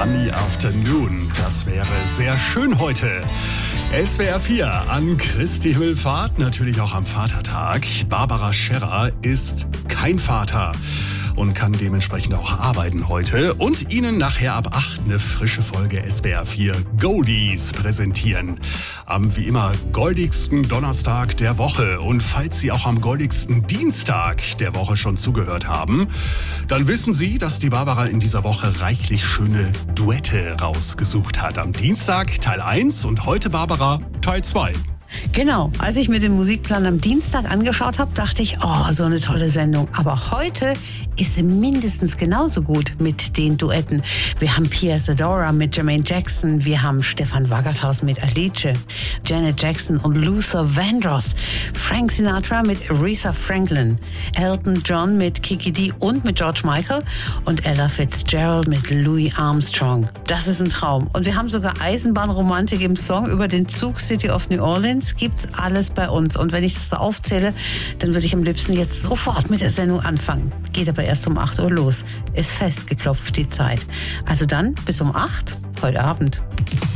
Sunny Afternoon. Das wäre sehr schön heute. SWR 4 an Christi Himmelfahrt, natürlich auch am Vatertag. Barbara Scherrer ist kein Vater und kann dementsprechend auch arbeiten heute und Ihnen nachher ab 8 eine frische Folge SWR 4 Goldies präsentieren. Am wie immer goldigsten Donnerstag der Woche. Und falls Sie auch am goldigsten Dienstag der Woche schon zugehört haben, dann wissen Sie, dass die Barbara in dieser Woche reichlich schöne Duette rausgesucht hat. Am Dienstag Teil 1 und heute Barbara Teil 2. Genau, als ich mir den Musikplan am Dienstag angeschaut habe, dachte ich, oh, so eine tolle Sendung. Aber heute ist sie mindestens genauso gut mit den Duetten. Wir haben Pia Zadora mit Jermaine Jackson, wir haben Stefan Waggershausen mit Alice, Janet Jackson und Luther Vandross, Frank Sinatra mit Aretha Franklin, Elton John mit Kiki Dee und mit George Michael und Ella Fitzgerald mit Louis Armstrong. Das ist ein Traum. Und wir haben sogar Eisenbahnromantik im Song über den Zug City of New Orleans. Gibt's alles bei uns. Und wenn ich das so aufzähle, dann würde ich am liebsten jetzt sofort mit der Sendung anfangen. Geht aber erst um 8 Uhr los. Ist festgeklopft die Zeit. Also dann bis um 8 heute Abend.